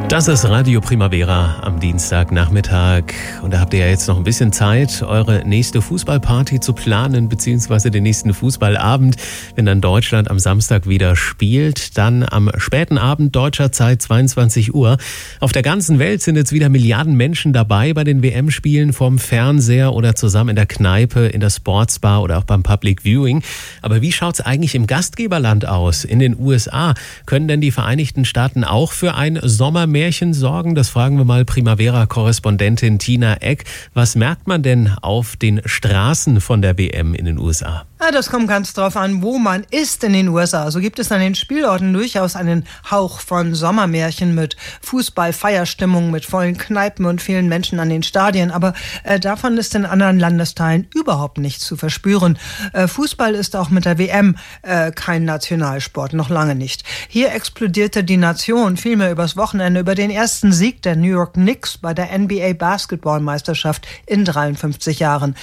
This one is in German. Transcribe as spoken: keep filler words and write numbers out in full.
Das ist Radio Primavera am Dienstagnachmittag und da habt ihr ja jetzt noch ein bisschen Zeit, eure nächste Fußballparty zu planen, beziehungsweise den nächsten Fußballabend, wenn dann Deutschland am Samstag wieder spielt, dann am späten Abend deutscher Zeit zweiundzwanzig Uhr. Auf der ganzen Welt sind jetzt wieder Milliarden Menschen dabei bei den W M-Spielen vorm Fernseher oder zusammen in der Kneipe, in der Sportsbar oder auch beim Public Viewing. Aber wie schaut's eigentlich im Gastgeberland aus, in den U S A? Können denn die Vereinigten Staaten auch für ein Sommermärchen sorgen? Das fragen wir mal Primavera-Korrespondentin Tina Eck. Was merkt man denn auf den Straßen von der W M in den U S A? Ja, das kommt ganz drauf an, wo man ist in den U S A. So gibt es an den Spielorten durchaus einen Hauch von Sommermärchen mit Fußball, Feierstimmung, mit vollen Kneipen und vielen Menschen an den Stadien. Aber äh, davon ist in anderen Landesteilen überhaupt nichts zu verspüren. Äh, Fußball ist auch mit der W M äh, kein Nationalsport, noch lange nicht. Hier explodierte die Nation vielmehr übers Wochenende über den ersten Sieg der New York Knicks bei der N B A-Basketballmeisterschaft in dreiundfünfzig Jahren.